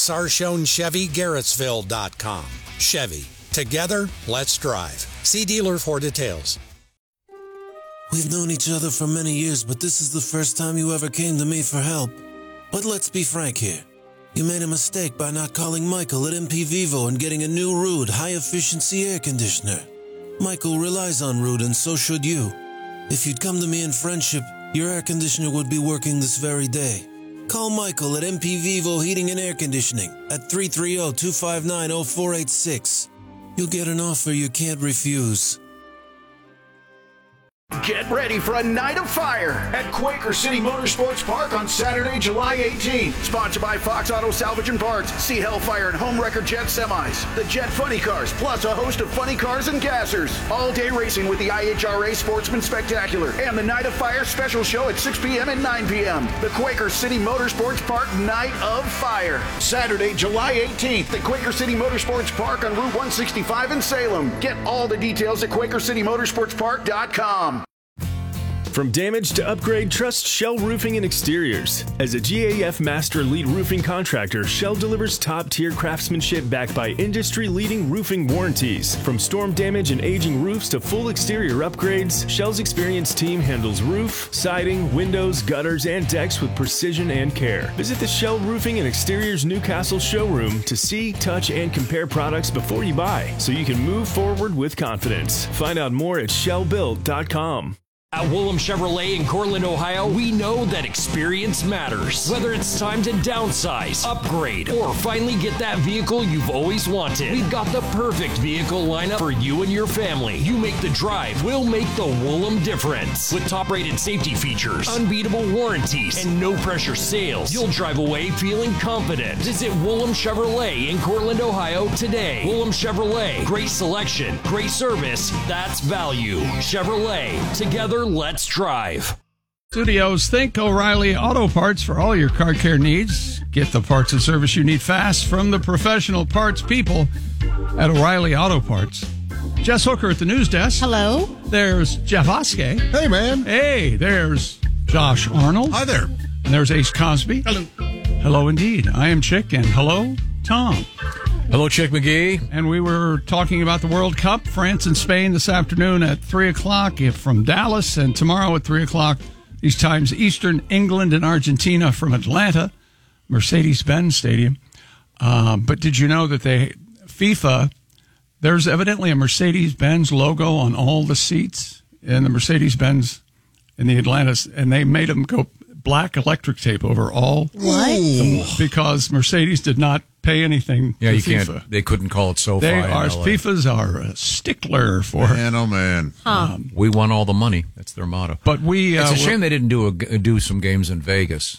SarshonChevyGarrettsville.com. Chevy. Together, let's drive. See dealer for details. We've known each other for many years, but this is the first time you ever came to me for help. But let's be frank here. You made a mistake by not calling Michael at MP Vivo and getting a new Ruud high-efficiency air conditioner. Michael relies on Ruud, and so should you. If you'd come to me in friendship, your air conditioner would be working this very day. Call Michael at MP Vivo Heating and Air Conditioning at 330-259-0486. You'll get an offer you can't refuse. Get ready for a night of fire at Quaker City Motorsports Park on Saturday, July 18th. Sponsored by Fox Auto Salvage and Parts, See Hellfire and Home Wrecker Jet Semis, the Jet Funny Cars, plus a host of funny cars and gassers. All-day racing with the IHRA Sportsman Spectacular and the Night of Fire special show at 6 p.m. and 9 p.m. The Quaker City Motorsports Park Night of Fire. Saturday, July 18th at Quaker City Motorsports Park on Route 165 in Salem. Get all the details at QuakerCityMotorsportsPark.com. From damage to upgrade, trust Shell Roofing and Exteriors. As a GAF Master Elite Roofing contractor, Shell delivers top-tier craftsmanship backed by industry-leading roofing warranties. From storm damage and aging roofs to full exterior upgrades, Shell's experienced team handles roof, siding, windows, gutters, and decks with precision and care. Visit the Shell Roofing and Exteriors Newcastle showroom to see, touch, and compare products before you buy, so you can move forward with confidence. Find out more at shellbuilt.com. At Woolham Chevrolet in Cortland, Ohio, we know that experience matters. Whether it's time to downsize, upgrade, or finally get that vehicle you've always wanted, we've got the perfect vehicle lineup for you and your family. You make the drive, we'll make the Woolham difference. With top-rated safety features, unbeatable warranties, and no-pressure sales, you'll drive away feeling confident. Visit Woolham Chevrolet in Cortland, Ohio today. Woolham Chevrolet, great selection, great service, that's value. Chevrolet, together, let's drive. Studios, think O'Reilly Auto Parts for all your car care needs. Get the parts and service you need fast from the professional parts people at O'Reilly Auto Parts. Jess Hooker at the news desk. Hello. There's Jeff Oskey. Hey, man. Hey, there's Josh Arnold. Hi there. And there's Ace Cosby. Hello. Hello, indeed. I am Chick, and hello, Tom. Hello, Chick McGee. And we were talking about the World Cup, France and Spain this afternoon at 3 o'clock from Dallas, and tomorrow at 3 o'clock, these times Eastern, England and Argentina from Atlanta, Mercedes-Benz Stadium. But did you know that FIFA, there's evidently a Mercedes-Benz logo on all the seats in the Mercedes-Benz in the Atlanta, and they made them go black electric tape over all. What? Because Mercedes did not pay anything to FIFA. Can't. They couldn't call it SoFi. FIFA's are a stickler for. Man, oh man. We won all the money. That's their motto. But it's a shame they didn't do some games in Vegas.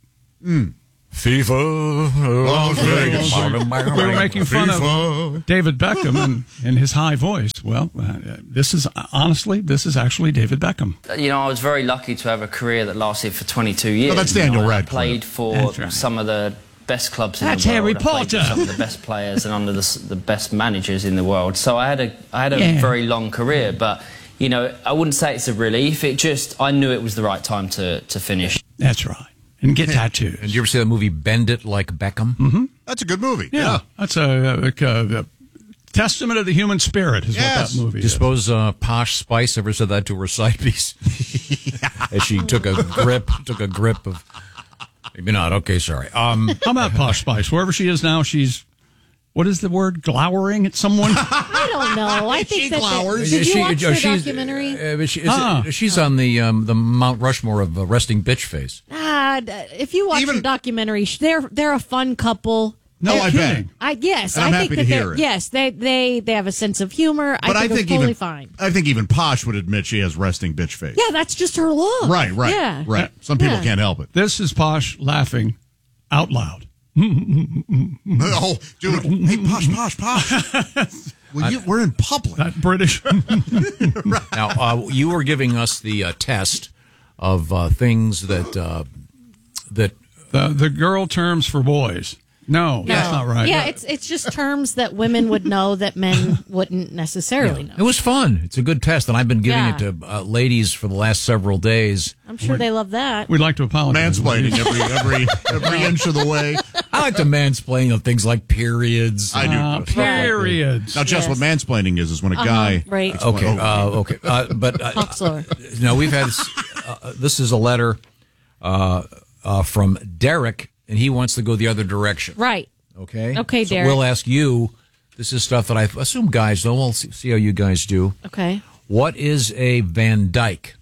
FIFA Las Vegas. We were making fun of David Beckham and his high voice. Well, this is actually David Beckham. You know, I was very lucky to have a career that lasted for 22 years. Oh, that's Daniel Radcliffe. I played for some of the best clubs in the world. Harry I played Potter. with some of the best players and under the best managers in the world. So I had a very long career, but you know, I wouldn't say it's a relief. I knew it was the right time to finish. That's right. And get tattoos. And did you ever see that movie Bend It Like Beckham? Mm-hmm. That's a good movie. Yeah. That's a testament of the human spirit is what that movie Do you is. suppose Posh Spice ever said that to her side piece? As she took a grip of... Maybe not. Okay, sorry. How about Posh Spice? Wherever she is now, she's... What is the word? Glowering at someone? I don't know. I think that glowers. did you watch the documentary? She's on the Mount Rushmore of resting bitch face. If you watch the documentary, they're a fun couple. No, I bet. Yes, and I'm I think happy to hear that it. Yes, they have a sense of humor. But I think it's totally fine. I think even Posh would admit she has resting bitch face. Yeah, that's just her look. Right. Yeah. Right. Some people can't help it. This is Posh laughing out loud. Oh, dude. Hey, Posh. We're in public. That British. Now, you were giving us the test of things that the girl terms for boys. No, that's not right. Yeah, it's just terms that women would know that men wouldn't necessarily know. It was fun. It's a good test, and I've been giving it to ladies for the last several days. I'm sure they love that. We'd like to apologize. Mansplaining every inch of the way. I like to mansplain of things like periods. I do. Periods. Now, Jess, what mansplaining is when a guy... Right. Okay. But talk slower. No, we've had... this is a letter from Derek, and he wants to go the other direction. Right. Okay? Okay, so Derek. we'll ask you. This is stuff that I assume guys know. We'll see how you guys do. Okay. What is a Van Dyke?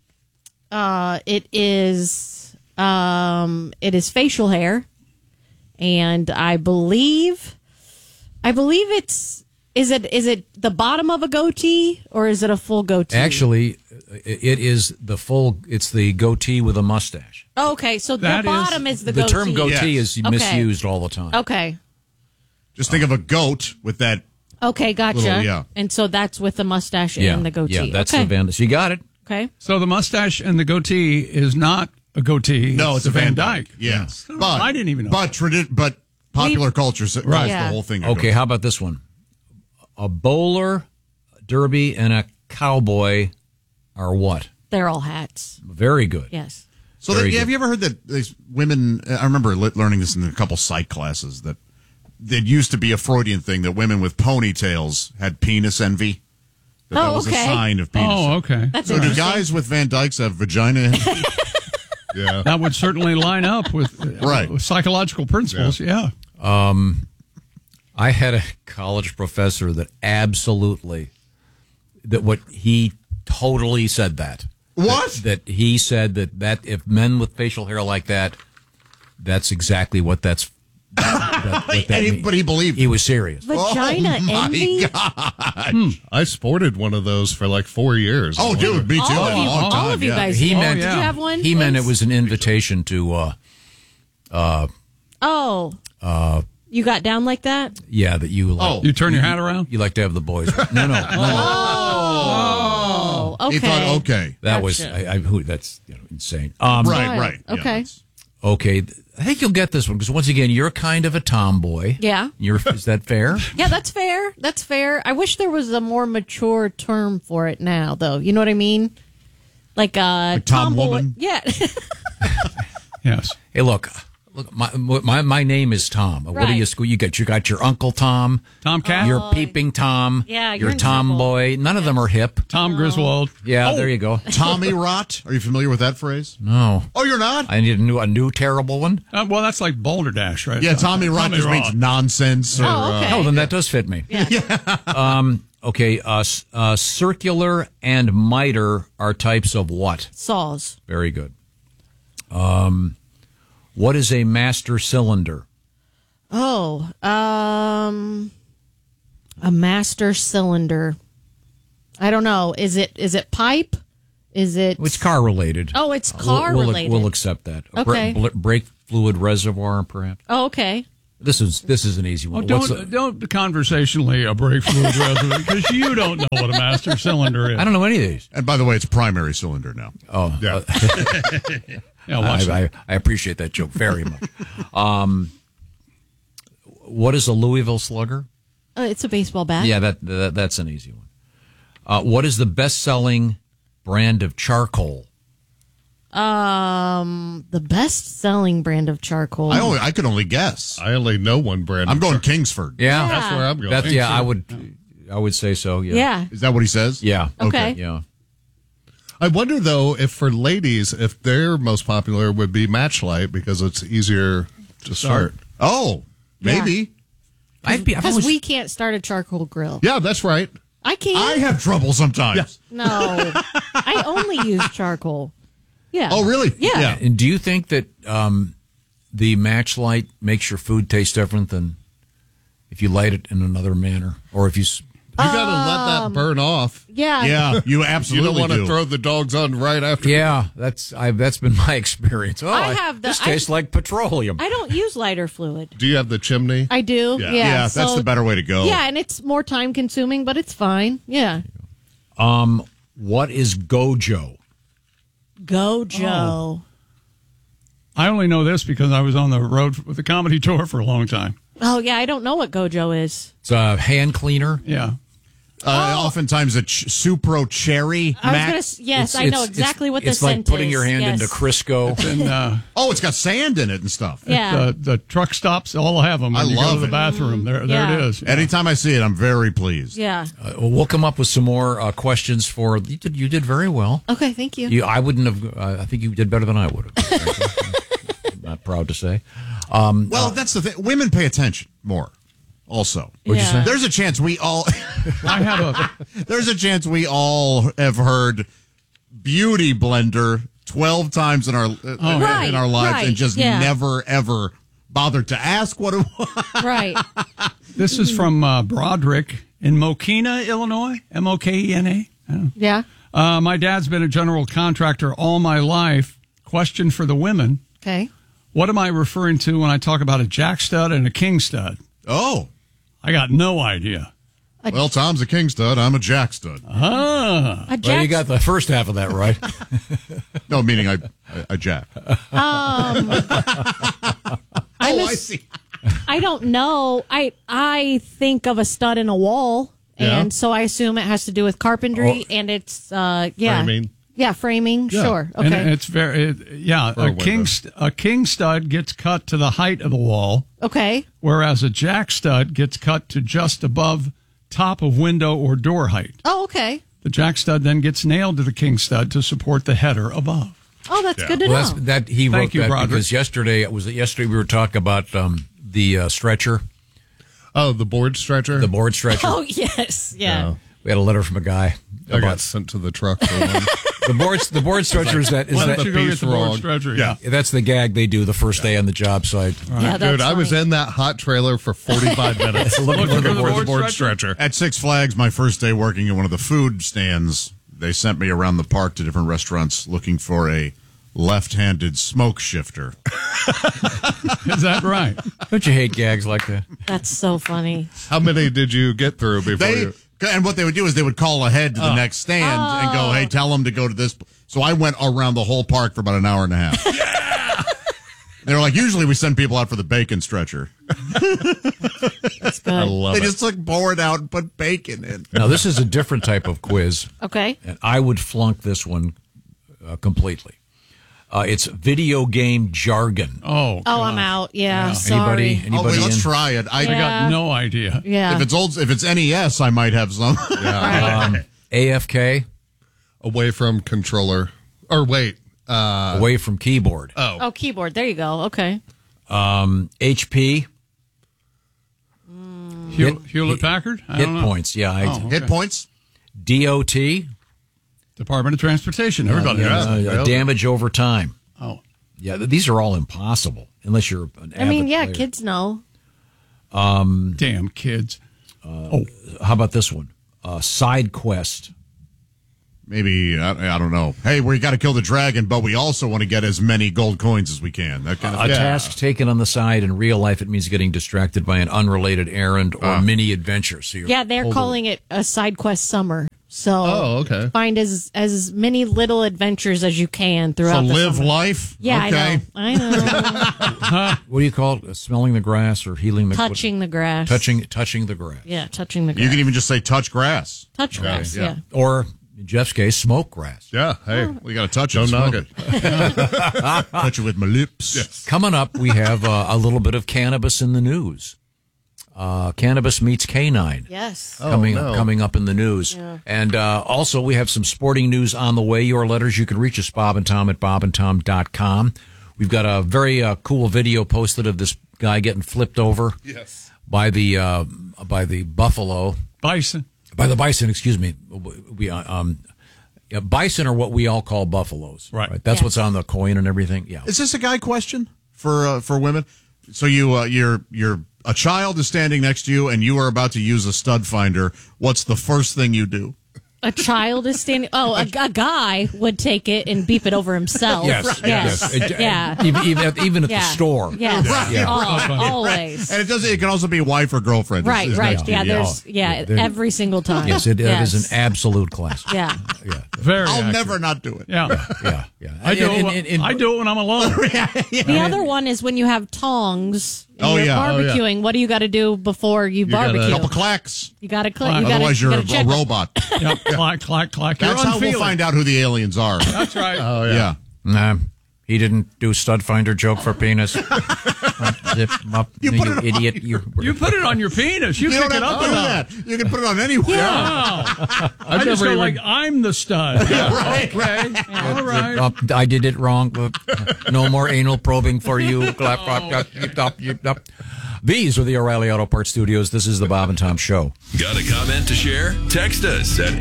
It is facial hair, and I believe it's is it the bottom of a goatee or is it a full goatee? Actually, it is it's the goatee with a mustache. Oh, okay, so the bottom is the goatee. The term goatee is misused all the time. Okay. Just think of a goat with that. Okay, gotcha. Little, And so that's with the mustache and the goatee. Yeah, that's the Van Dyke. So you got it. Okay. So the mustache and the goatee is not a goatee. No, it's a Van Dyke. Yes. But I didn't even know. But popular culture calls the whole thing. Okay, how about this one? A bowler, derby, and a cowboy are what? They're all hats. Very good. Yes. So have you ever heard that these women? I remember learning this in a couple psych classes that it used to be a Freudian thing that women with ponytails had penis envy. That was a sign of penis. Oh, okay. That's so do guys with Van Dykes have vagina envy? Yeah, that would certainly line up with with psychological principles. Yeah. I had a college professor that he totally said that. What? That he said that if men with facial hair like that, that's exactly what that's. But he believed. He was serious. Vagina envy? God. I sported one of those for like 4 years. Oh, dude, me too. All of you guys. He meant. Did you have one? He meant it was an invitation to. You got down like that? Yeah, that you like. You turn your hat around? You like to have the boys. No. Oh, okay. He thought, okay. That Gotcha. was that's insane. Right. Okay. Yeah, okay, I think you'll get this one because once again, you're kind of a tomboy. Yeah. Is that fair? Yeah, that's fair. That's fair. I wish there was a more mature term for it now, though. You know what I mean? Like Tom tomboy. woman? Yeah. Yes. Hey, look. Look, my name is Tom. What do you got? You got your Uncle Tom. Tom Cat. You're Peeping Tom. Yeah, you're Tomboy. None of them are hip. Tom Griswold. Yeah, there you go. Tommy Rot. Are you familiar with that phrase? No. Oh, you're not? I need a new terrible one. Well, that's like Balderdash, right? Yeah, Tommy Rot just means nonsense. Oh, then that does fit me. Yeah. Okay, circular and miter are types of what? Saws. Very good. What is a master cylinder? Oh, a master cylinder. I don't know. Is it pipe? Is it? It's car related. Oh, it's car related. We'll accept that. Okay. Brake fluid reservoir, perhaps. Oh, okay. This is an easy one. Don't conversationally brake fluid reservoir because you don't know what a master cylinder is. I don't know any of these. And by the way, it's primary cylinder now. Oh, yeah. I appreciate that joke very much. What is a Louisville Slugger? It's a baseball bat. Yeah, that's an easy one. What is the best-selling brand of charcoal? The best-selling brand of charcoal. I could only guess. I only know one brand. I'm going Kingsford. Yeah, that's where I'm going. I would say so. Yeah. Yeah. Is that what he says? Yeah. Okay. Yeah. I wonder though if for ladies, if their most popular would be Matchlight because it's easier to start. Oh, maybe. Because we can't start a charcoal grill. Yeah, that's right. I can't. I have trouble sometimes. No, I only use charcoal. Yeah. Oh, really? Yeah. And do you think that the matchlight makes your food taste different than if you light it in another manner, or if you? You got to let that burn off. Yeah. Yeah, you absolutely You don't want to throw the dogs on right after. Yeah, that's been my experience. Oh, I have this tastes like petroleum. I don't use lighter fluid. Do you have the chimney? I do. Yeah, that's the better way to go. Yeah, and it's more time consuming, but it's fine. Yeah. What is Gojo? Gojo. Oh. I only know this because I was on the road with the comedy tour for a long time. Oh, yeah, I don't know what Gojo is. It's a hand cleaner. Yeah. Oftentimes a Supro Cherry. Yes, I know exactly what the scent is. It's like putting your hand yes. into Crisco. It's got sand in it and stuff. Yeah. The truck stops all have them. When you go to the bathroom. There it is. Yeah. Anytime I see it, I'm very pleased. Yeah. We'll come up with some more questions for you. Did very well. Okay, thank you. I wouldn't have. I think you did better than I would have. Not proud to say. That's the thing. Women pay attention more. Also, what'd you say? There's a chance we all. There's a chance we all have heard "beauty blender" 12 times in our lives and just never ever bothered to ask what it was. Right. This is from Broderick in Mokena, Illinois. Mokena. Yeah. My dad's been a general contractor all my life. Question for the women. Okay. What am I referring to when I talk about a jack stud and a king stud? Oh. I got no idea. Well, Tom's a king stud. I'm a jack stud. Ah. Well, you got the first half of that right. No, meaning I jack. I see. I don't know. I think of a stud in a wall, and so I assume it has to do with carpentry, and it's Framing. Yeah, framing. Yeah. Sure. Okay. And it's a king stud gets cut to the height of the wall. Okay. Whereas a jack stud gets cut to just above top of window or door height. Oh, okay. The jack stud then gets nailed to the king stud to support the header above. Oh, that's good to know. He wrote that Broderick. because yesterday we were talking about the stretcher. Oh, the board stretcher? The board stretcher. Oh, yes. Yeah. We had a letter from a guy. I got sent to the truck for one. The board stretcher is that. Why don't you go get piece the board wrong? stretcher? Yeah, that's the gag they do the first day on the job site. Yeah, Dude, I was in that hot trailer for 45 minutes looking for the board stretcher. At Six Flags, my first day working at one of the food stands, they sent me around the park to different restaurants looking for a left-handed smoke shifter. Is that right? Don't you hate gags like that? That's so funny. How many did you get through before you... And what they would do is they would call ahead to the next stand and go, hey, tell them to go to this. So I went around the whole park for about an hour and a half. Yeah! They were like, usually we send people out for the bacon stretcher. That's good. I love They it. just took board out and put bacon in. Now, this is a different type of quiz. Okay. And I would flunk this one completely. It's video game jargon. Oh, I'm out. Yeah, sorry. Anybody? Oh, wait, let's try it. I got no idea. Yeah. If it's NES, I might have some. Yeah. AFK. Away from controller. Or wait. Away from keyboard. Oh, keyboard. There you go. Okay. HP. Hewlett Packard? Hit points. Yeah. Okay. Hit points. DOT. Department of Transportation. Everybody knows. Damage over time. Oh. Yeah, these are all impossible unless you're an avid player. Kids know. Damn kids. How about this one? Side quest. Maybe, I don't know. Hey, we got to kill the dragon, but we also want to get as many gold coins as we can. That kind of A task taken on the side. In real life, it means getting distracted by an unrelated errand or mini adventure. So they're calling it a side quest summer. So okay. Find as many little adventures as you can throughout the live summer. life? Yeah, okay. I know. What do you call it? Smelling the grass or healing the Touching the grass. Touching the grass. Yeah, touching the grass. You can even just say touch grass. Touch grass, yeah. Or, in Jeff's case, smoke grass. Yeah, hey. We got to touch it. Don't knock it. Touch it with my lips. Yes. Coming up, we have a little bit of cannabis in the news. Cannabis meets canine. Yes. Coming up in the news. Yeah. And also, we have some sporting news on the way. Your letters, you can reach us, Bob and Tom at bobandtom.com. We've got a very cool video posted of this guy getting flipped over by the buffalo. Bison. By the bison, excuse me. Bison are what we all call buffaloes. Right? That's what's on the coin and everything. Yeah. Is this a guy question for women? So you're a child is standing next to you and you are about to use a stud finder. What's the first thing you do? A child is standing. Oh, a guy would take it and beep it over himself. Yes. Yeah. Even at the store. Yes. Right. Yeah. Always. And it can also be wife or girlfriend. Right. Yeah. Every single time. Yes, it is an absolute classic. Yeah. Very. I'll accurate. never not do it. Yeah. I do it when I'm alone. The other one is when you have tongs. And you're barbecuing. What do you got to do before you barbecue? A couple clacks. You got to click. Otherwise, you're a robot. Yep. Clack. That's how we'll find out who the aliens are. That's right. Oh, yeah. Nah, he didn't do stud finder joke for penis. You idiot. You put it on your penis. You pick it up or not. You can put it on anywhere. Yeah. I just go like, I'm the stud. Right. Okay. All right. I did it wrong. No more anal probing for you. These are the O'Reilly Auto Parts Studios. This is the Bob and Tom Show. Got a comment to share? Text us at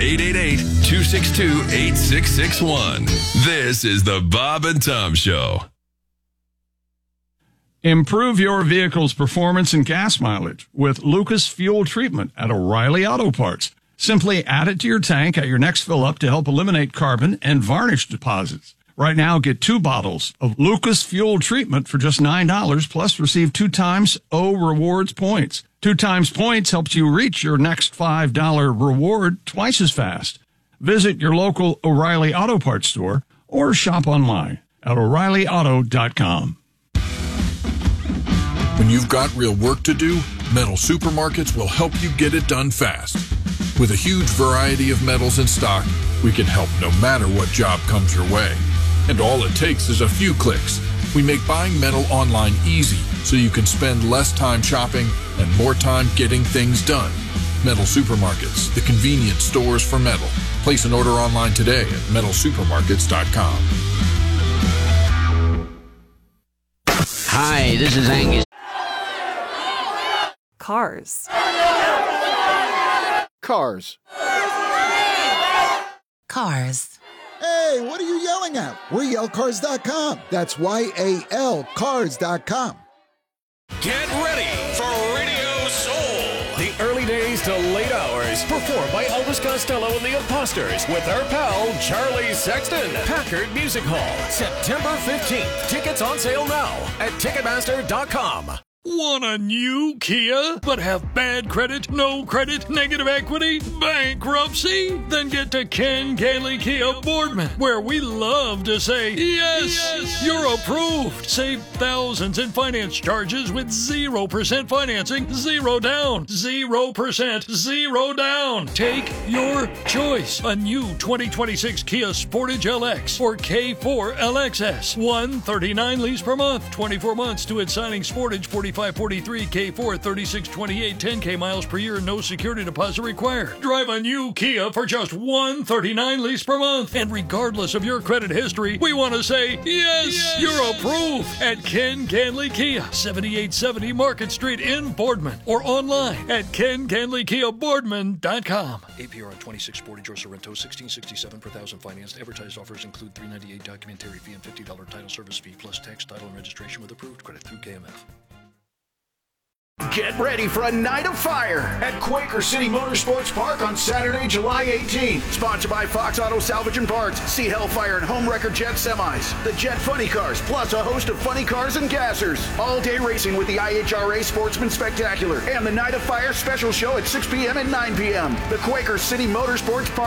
888-262-8661. This is the Bob and Tom Show. Improve your vehicle's performance and gas mileage with Lucas Fuel Treatment at O'Reilly Auto Parts. Simply add it to your tank at your next fill-up to help eliminate carbon and varnish deposits. Right now, get 2 bottles of Lucas Fuel Treatment for just $9, plus receive 2 times O Rewards points. 2 times points helps you reach your next $5 reward twice as fast. Visit your local O'Reilly Auto Parts store or shop online at O'ReillyAuto.com. When you've got real work to do, Metal Supermarkets will help you get it done fast. With a huge variety of metals in stock, we can help no matter what job comes your way. And all it takes is a few clicks. We make buying metal online easy so you can spend less time shopping and more time getting things done. Metal Supermarkets, the convenient stores for metal. Place an order online today at metalsupermarkets.com. Hi, this is Angus. Cars. Cars. Cars. Hey, what are you yelling at? We're yellcars.com. That's YAL cars.com. Get ready for Radio Soul. The early days to late hours. Performed by Elvis Costello and the Imposters with our pal Charlie Sexton. Packard Music Hall, September 15th. Tickets on sale now at Ticketmaster.com. Want a new Kia, but have bad credit, no credit, negative equity, bankruptcy? Then get to Ken Gailey Kia Boardman, where we love to say, yes, you're approved. Save thousands in finance charges with 0% financing, 0 down, 0%, 0 down. Take your choice. A new 2026 Kia Sportage LX or K4 LXS. $139 lease per month, 24 months to its signing. Sportage 4543, K4 3628, 10K miles per year, no security deposit required. Drive a new Kia for just $139 lease per month. And regardless of your credit history, we want to say, yes, you're approved at Ken Ganley Kia, 7870 Market Street in Boardman, or online at KenGanleyKiaBoardman.com. APR on 26 Sportage or Sorrento, $16.67 per thousand financed. Advertised offers include $398 documentary fee and $50 title service fee, plus tax, title, and registration with approved credit through KMF. Get ready for a night of fire at Quaker City Motorsports Park on Saturday, July 18th. Sponsored by Fox Auto Salvage and Parts, Sea Hellfire and Home Wrecker Jet Semis, the Jet Funny Cars, plus a host of funny cars and gassers. All-day racing with the IHRA Sportsman Spectacular and the Night of Fire special show at 6 p.m. and 9 p.m. The Quaker City Motorsports Park